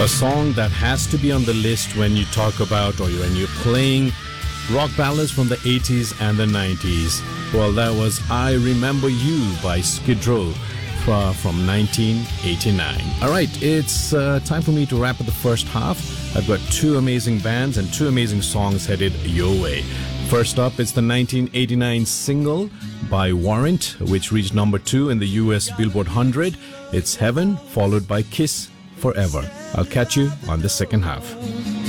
A song that has to be on the list when you talk about or when you're playing rock ballads from the 80s and the 90s. Well, that was I Remember You by Skid Row from 1989. All right, it's time for me to wrap up the first half. I've got two amazing bands and two amazing songs headed your way. First up, it's the 1989 single by Warrant, which reached number 2 in the US Billboard 100. It's Heaven, followed by Kiss Forever. I'll catch you on the second half.